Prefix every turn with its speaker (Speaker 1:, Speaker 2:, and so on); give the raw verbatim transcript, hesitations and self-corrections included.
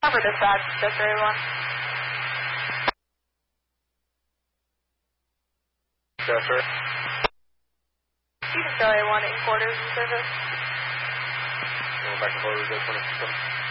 Speaker 1: Cover dispatch, Desiree one.
Speaker 2: Yes, sir.
Speaker 1: Stephen Charlie one, in quarters in service.
Speaker 2: Going back and forward, go twenty-seven.